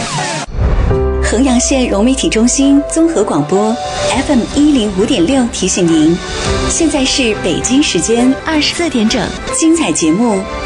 衡阳县融媒体中心综合广播 FM105.6提醒您，现在是北京时间24点整，精彩节目